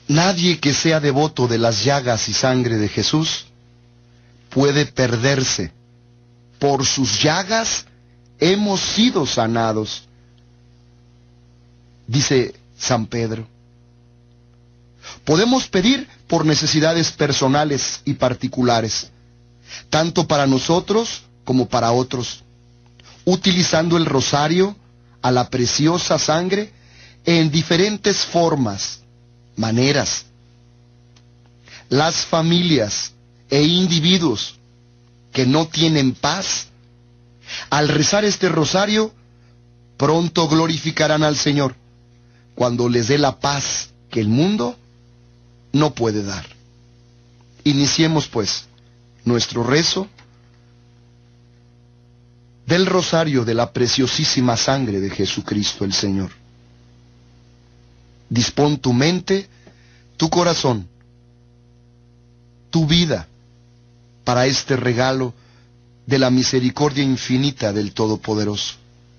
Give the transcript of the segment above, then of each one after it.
Nadie que sea devoto de las llagas y sangre de Jesús puede perderse. Por sus llagas hemos sido sanados, dice San Pedro. Podemos pedir por necesidades personales y particulares, tanto para nosotros como para otros, utilizando el rosario a la preciosa sangre en diferentes formas, maneras. Las familias e individuos que no tienen paz, al rezar este rosario, pronto glorificarán al Señor, cuando les dé la paz que el mundo no puede dar. Iniciemos pues nuestro rezo del rosario de la preciosísima sangre de Jesucristo el Señor. Dispón tu mente, tu corazón, tu vida para este regalo de la misericordia infinita del Todopoderoso.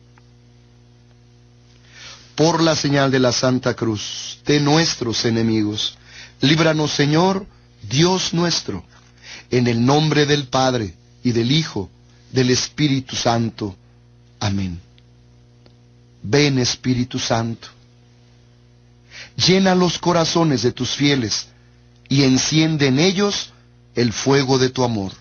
Por la señal de la Santa Cruz de nuestros enemigos, líbranos, Señor, Dios nuestro, en el nombre del Padre, y del Hijo, del Espíritu Santo. Amén. Ven, Espíritu Santo, llena los corazones de tus fieles, y enciende en ellos el fuego de tu amor.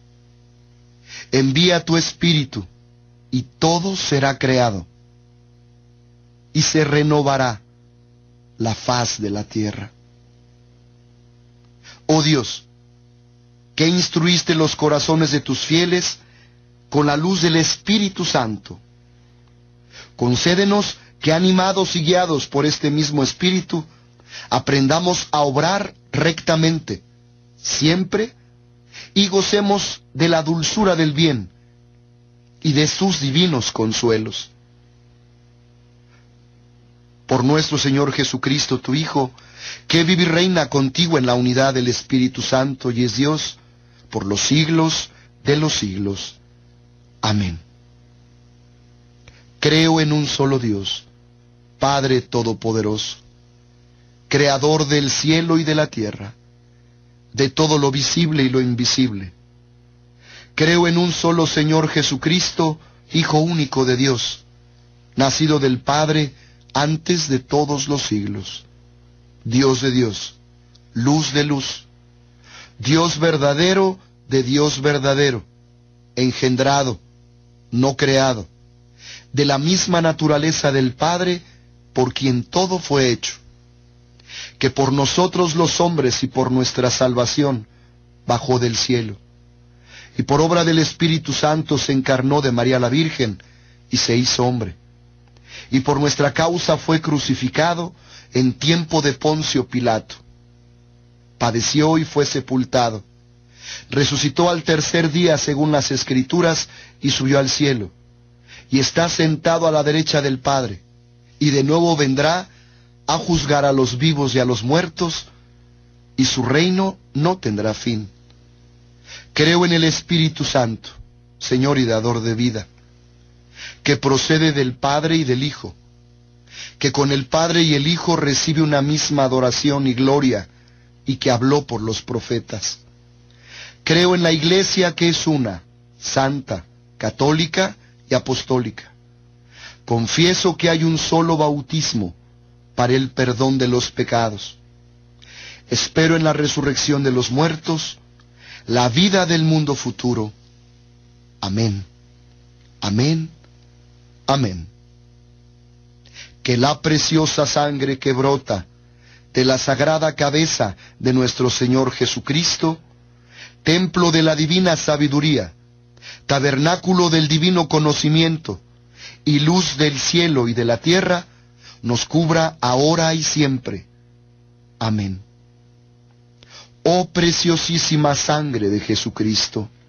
Envía tu Espíritu, y todo será creado, y se renovará la faz de la tierra. Oh Dios, que instruiste los corazones de tus fieles con la luz del Espíritu Santo, concédenos que, animados y guiados por este mismo Espíritu, aprendamos a obrar rectamente, siempre, y gocemos de la dulzura del bien y de sus divinos consuelos. Por nuestro Señor Jesucristo, tu Hijo, que vive y reina contigo en la unidad del Espíritu Santo y es Dios por los siglos de los siglos. Amén. Creo en un solo Dios, Padre Todopoderoso, Creador del cielo y de la tierra, de todo lo visible y lo invisible. Creo en un solo Señor Jesucristo, Hijo único de Dios, nacido del Padre antes de todos los siglos, Dios de Dios, luz de luz, Dios verdadero de Dios verdadero, engendrado, no creado, de la misma naturaleza del Padre, por quien todo fue hecho, que por nosotros los hombres y por nuestra salvación bajó del cielo, y por obra del Espíritu Santo se encarnó de María la Virgen y se hizo hombre, y por nuestra causa fue crucificado en tiempo de Poncio Pilato. Padeció y fue sepultado. Resucitó al tercer día según las Escrituras y subió al cielo. Y está sentado a la derecha del Padre. Y de nuevo vendrá a juzgar a los vivos y a los muertos, y su reino no tendrá fin. Creo en el Espíritu Santo, Señor y dador de vida, que procede del Padre y del Hijo, que con el Padre y el Hijo recibe una misma adoración y gloria, y que habló por los profetas. Creo en la Iglesia, que es una, santa, católica y apostólica. Confieso que hay un solo bautismo para el perdón de los pecados. Espero en la resurrección de los muertos, la vida del mundo futuro. Amén. Amén. Amén. Que la preciosa sangre que brota de la sagrada cabeza de nuestro Señor Jesucristo, templo de la divina sabiduría, tabernáculo del divino conocimiento y luz del cielo y de la tierra, nos cubra ahora y siempre. Amén. Oh preciosísima sangre de Jesucristo,